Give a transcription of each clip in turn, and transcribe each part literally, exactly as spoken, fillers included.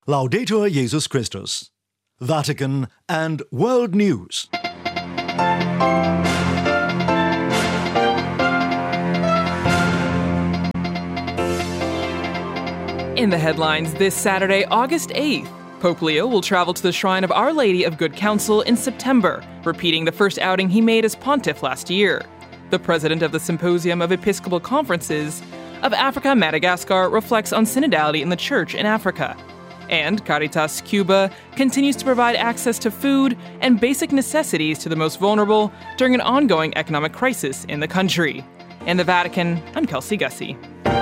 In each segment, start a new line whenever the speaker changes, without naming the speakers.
Laudetur Jesus Christus. Vatican and World News.
In the headlines this Saturday, August eighth, Pope Leo will travel to the Shrine of Our Lady of Good Counsel in September, repeating the first outing he made as pontiff last year. The president of the Symposium of Episcopal Conferences of Africa Madagascar reflects on synodality in the Church in Africa. And Caritas Cuba continues to provide access to food and basic necessities to the most vulnerable during an ongoing economic crisis in the country. In the Vatican, I'm Kelsey Gussie.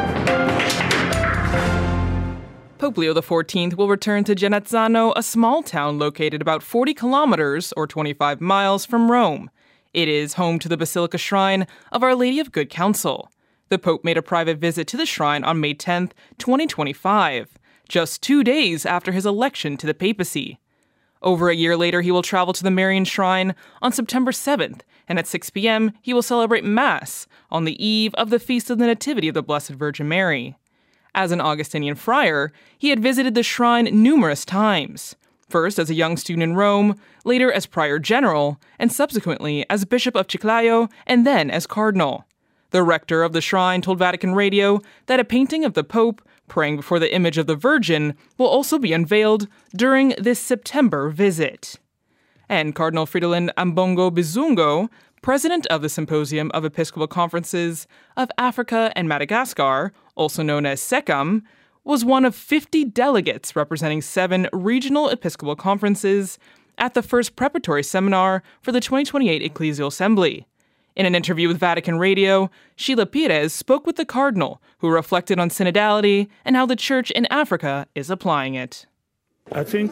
Pope Leo the fourteenth will return to Genazzano, a small town located about forty kilometers or twenty-five miles from Rome. It is home to the Basilica Shrine of Our Lady of Good Counsel. The Pope made a private visit to the shrine on May tenth, twenty twenty-five, just two days after his election to the papacy. Over a year later, he will travel to the Marian Shrine on September seventh, and at six p.m. he will celebrate Mass on the eve of the Feast of the Nativity of the Blessed Virgin Mary. As an Augustinian friar, he had visited the shrine numerous times, first as a young student in Rome, later as prior general, and subsequently as Bishop of Chiclayo and then as cardinal. The rector of the shrine told Vatican Radio that a painting of the Pope praying before the image of the Virgin will also be unveiled during this September visit. And Cardinal Fridolin Ambongo Bizungo, president of the Symposium of Episcopal Conferences of Africa and Madagascar, also known as SECAM, was one of fifty delegates representing seven regional Episcopal conferences at the first preparatory seminar for the twenty twenty-eight Ecclesial Assembly. In an interview with Vatican Radio, Sheila Pires spoke with the cardinal, who reflected on synodality and how the Church in Africa is applying it.
I think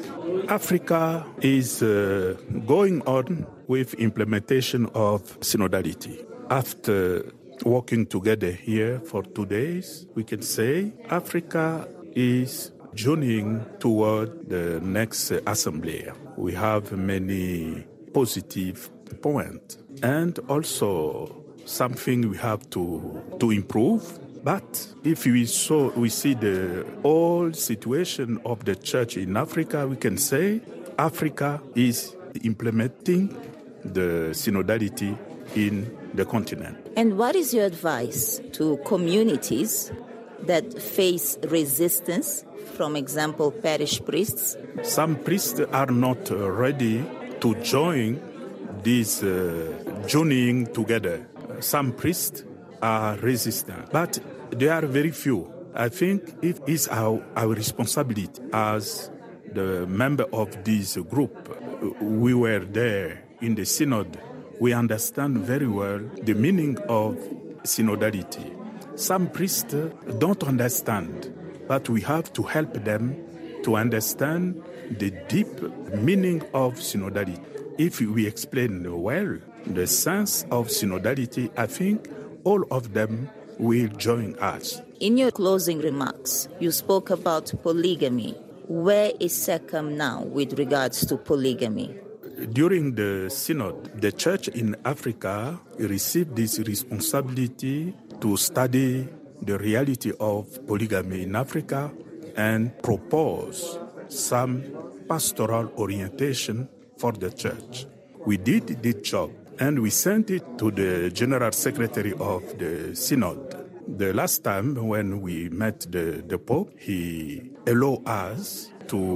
Africa is uh, going on with implementation of synodality. After working together here for two days, we can say Africa is journeying toward the next assembly. We have many positive points and also something we have to, to improve. But if we saw, we see the whole situation of the church in Africa, we can say Africa is implementing the synodality in the continent.
And what is your advice to communities that face resistance, from example, parish priests?
Some priests are not ready to join this uh, journeying together. Some priests are resistant, but they are very few. I think it is our, our responsibility as the member of this group. We were there in the synod. We understand very well the meaning of synodality. Some priests don't understand, but we have to help them to understand the deep meaning of synodality. If we explain well the sense of synodality, I think all of them will join us.
In your closing remarks, you spoke about polygamy. Where is SECAM now with regards to polygamy?
During the synod, the church in Africa received this responsibility to study the reality of polygamy in Africa and propose some pastoral orientation for the church. We did this job and we sent it to the General Secretary of the Synod. The last time when we met the, the Pope, he allowed us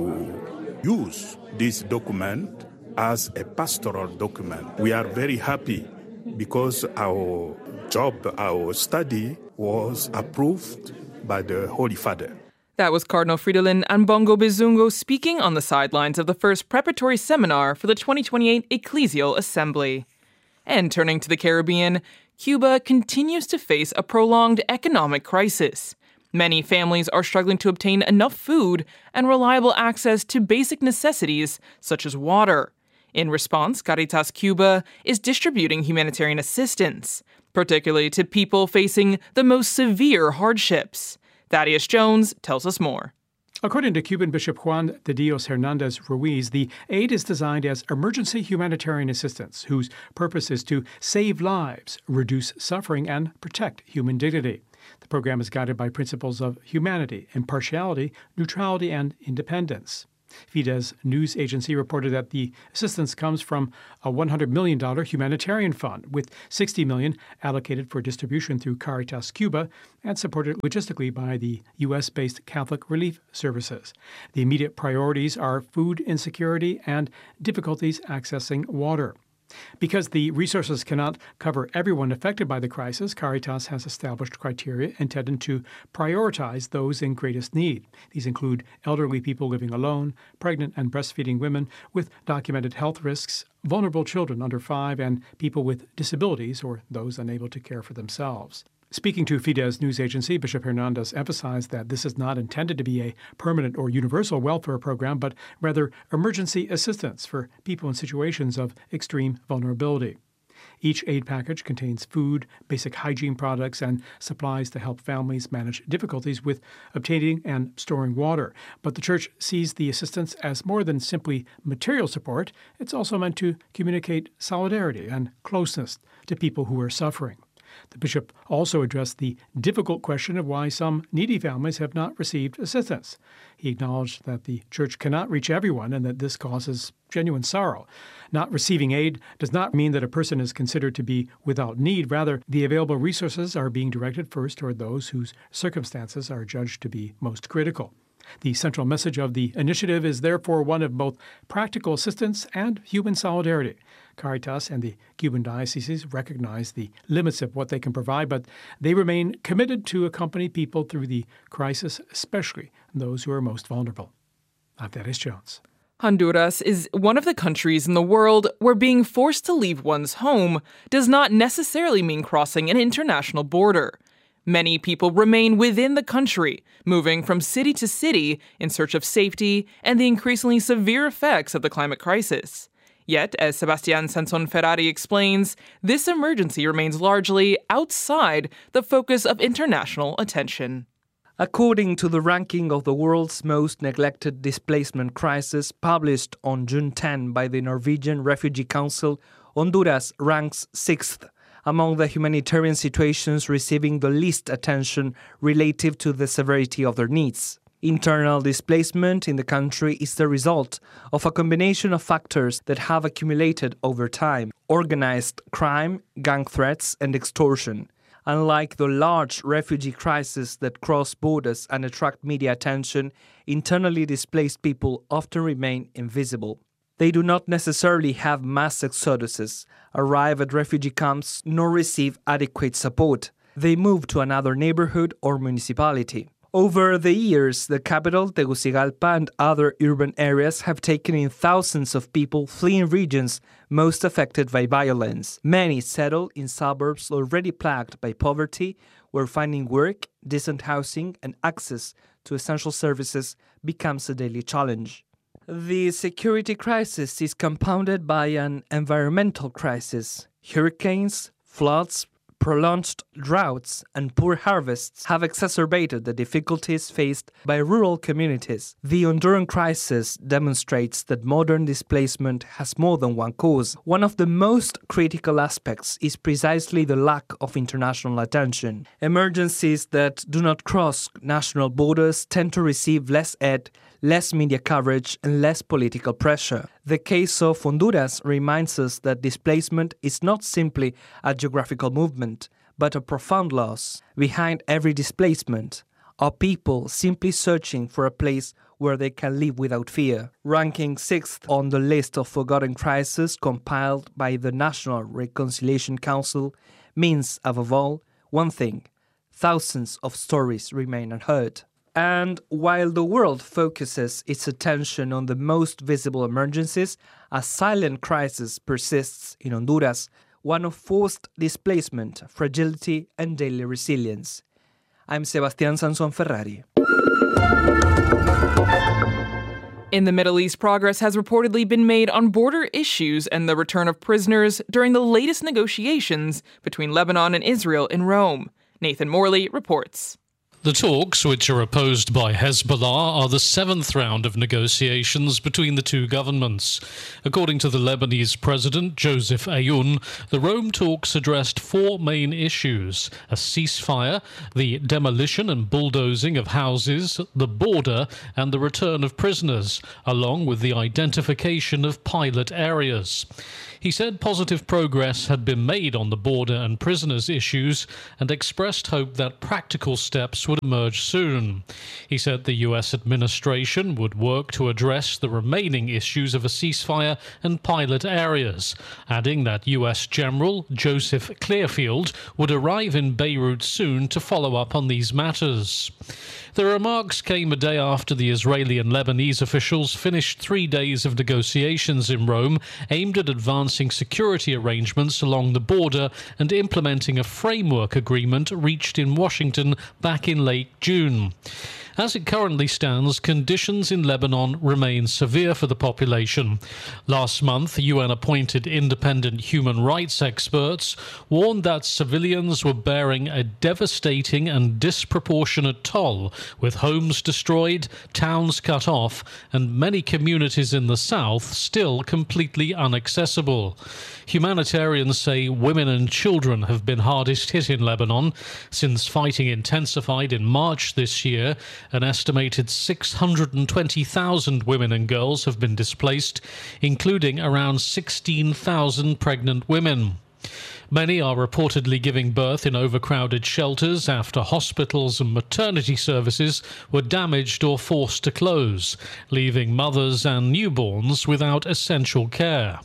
to use this document as a pastoral document. We are very happy because our job, our study was approved by the Holy Father.
That was Cardinal Fridolin Ambongo Bizungo speaking on the sidelines of the first preparatory seminar for the twenty twenty-eight Ecclesial Assembly. And turning to the Caribbean, Cuba continues to face a prolonged economic crisis. Many families are struggling to obtain enough food and reliable access to basic necessities such as water. In response, Caritas Cuba is distributing humanitarian assistance, particularly to people facing the most severe hardships. Thaddeus Jones tells us more.
According to Cuban Bishop Juan de Dios Hernandez Ruiz, the aid is designed as emergency humanitarian assistance, whose purpose is to save lives, reduce suffering, and protect human dignity. The program is guided by principles of humanity, impartiality, neutrality, and independence. Fides news agency reported that the assistance comes from a one hundred million dollars humanitarian fund, with sixty million dollars allocated for distribution through Caritas Cuba and supported logistically by the U S-based Catholic Relief Services. The immediate priorities are food insecurity and difficulties accessing water. Because the resources cannot cover everyone affected by the crisis, Caritas has established criteria intended to prioritize those in greatest need. These include elderly people living alone, pregnant and breastfeeding women with documented health risks, vulnerable children under five, and people with disabilities or those unable to care for themselves. Speaking to Fides news agency, Bishop Hernandez emphasized that this is not intended to be a permanent or universal welfare program, but rather emergency assistance for people in situations of extreme vulnerability. Each aid package contains food, basic hygiene products, and supplies to help families manage difficulties with obtaining and storing water. But the Church sees the assistance as more than simply material support. It's also meant to communicate solidarity and closeness to people who are suffering. The bishop also addressed the difficult question of why some needy families have not received assistance. He acknowledged that the Church cannot reach everyone and that this causes genuine sorrow. Not receiving aid does not mean that a person is considered to be without need. Rather, the available resources are being directed first toward those whose circumstances are judged to be most critical. The central message of the initiative is therefore one of both practical assistance and human solidarity. Caritas and the Cuban dioceses recognize the limits of what they can provide, but they remain committed to accompany people through the crisis, especially those who are most vulnerable. I'm Dennis Jones.
Honduras is one of the countries in the world where being forced to leave one's home does not necessarily mean crossing an international border. Many people remain within the country, moving from city to city in search of safety and the increasingly severe effects of the climate crisis. Yet, as Sebastián Sansón Ferrari explains, this emergency remains largely outside the focus of international attention.
According to the ranking of the world's most neglected displacement crisis published on June tenth by the Norwegian Refugee Council, Honduras ranks sixth among the humanitarian situations receiving the least attention relative to the severity of their needs. Internal displacement in the country is the result of a combination of factors that have accumulated over time: organized crime, gang threats, and extortion. Unlike the large refugee crisis that cross borders and attract media attention, internally displaced people often remain invisible. They do not necessarily have mass exoduses, arrive at refugee camps, nor receive adequate support. They move to another neighborhood or municipality. Over the years, the capital, Tegucigalpa, and other urban areas have taken in thousands of people fleeing regions most affected by violence. Many settle in suburbs already plagued by poverty, where finding work, decent housing, and access to essential services becomes a daily challenge. The security crisis is compounded by an environmental crisis. Hurricanes, floods, prolonged droughts, and poor harvests have exacerbated the difficulties faced by rural communities. The Honduran crisis demonstrates that modern displacement has more than one cause. One of the most critical aspects is precisely the lack of international attention. Emergencies that do not cross national borders tend to receive less aid, less media coverage, and less political pressure. The case of Honduras reminds us that displacement is not simply a geographical movement, but a profound loss. Behind every displacement are people simply searching for a place where they can live without fear. Ranking sixth on the list of forgotten crises compiled by the National Reconciliation Council means, above all, one thing: thousands of stories remain unheard. And while the world focuses its attention on the most visible emergencies, a silent crisis persists in Honduras, one of forced displacement, fragility, and daily resilience. I'm Sebastián Sansón Ferrari.
In the Middle East, progress has reportedly been made on border issues and the return of prisoners during the latest negotiations between Lebanon and Israel in Rome. Nathan Morley reports.
The talks, which are opposed by Hezbollah, are the seventh round of negotiations between the two governments. According to the Lebanese president, Joseph Aoun, the Rome talks addressed four main issues: a ceasefire, the demolition and bulldozing of houses, the border, and the return of prisoners, along with the identification of pilot areas. He said positive progress had been made on the border and prisoners issues and expressed hope that practical steps would emerge soon. He said the U S administration would work to address the remaining issues of a ceasefire and pilot areas, adding that U S General Joseph Clearfield would arrive in Beirut soon to follow up on these matters. The remarks came a day after the Israeli and Lebanese officials finished three days of negotiations in Rome aimed at advancing security arrangements along the border and implementing a framework agreement reached in Washington back in late June. As it currently stands, conditions in Lebanon remain severe for the population. Last month, U N-appointed independent human rights experts warned that civilians were bearing a devastating and disproportionate toll, with homes destroyed, towns cut off, and many communities in the south still completely inaccessible. Humanitarians say women and children have been hardest hit in Lebanon. Since fighting intensified in March this year, an estimated six hundred twenty thousand women and girls have been displaced, including around sixteen thousand pregnant women. Many are reportedly giving birth in overcrowded shelters after hospitals and maternity services were damaged or forced to close, leaving mothers and newborns without essential care.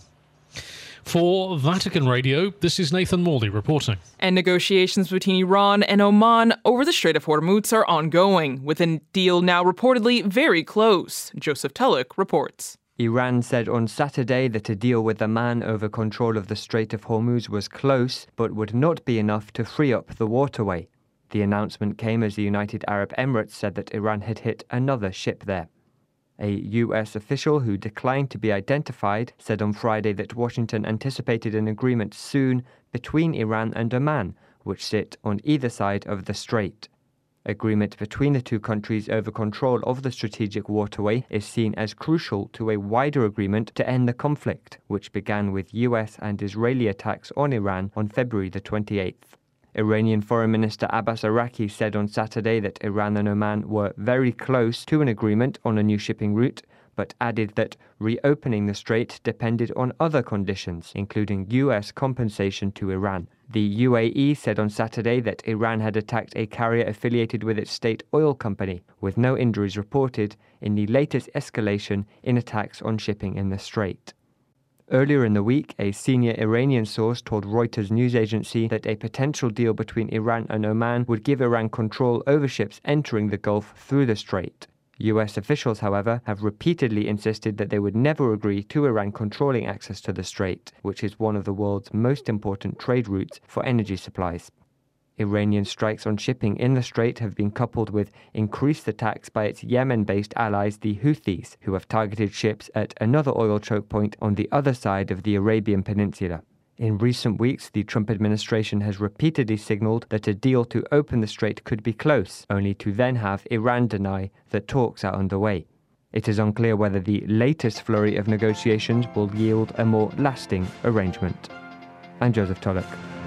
For Vatican Radio, this is Nathan Morley reporting.
And negotiations between Iran and Oman over the Strait of Hormuz are ongoing, with a deal now reportedly very close. Joseph Tulloch reports.
Iran said on Saturday that a deal with Oman over control of the Strait of Hormuz was close, but would not be enough to free up the waterway. The announcement came as the United Arab Emirates said that Iran had hit another ship there. A U S official who declined to be identified said on Friday that Washington anticipated an agreement soon between Iran and Oman, which sit on either side of the strait. Agreement between the two countries over control of the strategic waterway is seen as crucial to a wider agreement to end the conflict, which began with U S and Israeli attacks on Iran on February the twenty-eighth. Iranian Foreign Minister Abbas Araki said on Saturday that Iran and Oman were very close to an agreement on a new shipping route, but added that reopening the strait depended on other conditions, including U S compensation to Iran. The U A E said on Saturday that Iran had attacked a carrier affiliated with its state oil company, with no injuries reported in the latest escalation in attacks on shipping in the strait. Earlier in the week, a senior Iranian source told Reuters news agency that a potential deal between Iran and Oman would give Iran control over ships entering the Gulf through the strait. U S officials, however, have repeatedly insisted that they would never agree to Iran controlling access to the strait, which is one of the world's most important trade routes for energy supplies. Iranian strikes on shipping in the strait have been coupled with increased attacks by its Yemen-based allies, the Houthis, who have targeted ships at another oil choke point on the other side of the Arabian Peninsula. In recent weeks, the Trump administration has repeatedly signaled that a deal to open the strait could be close, only to then have Iran deny that talks are underway. It is unclear whether the latest flurry of negotiations will yield a more lasting arrangement. I'm Joseph Tulloch.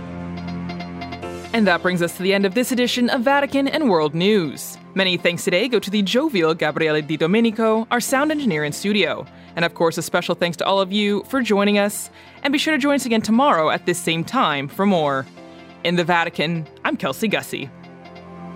And that brings us to the end of this edition of Vatican and World News. Many thanks today go to the jovial Gabriele Di Domenico, our sound engineer in studio. And of course, a special thanks to all of you for joining us. And be sure to join us again tomorrow at this same time for more. In the Vatican, I'm Kelsey Gussie.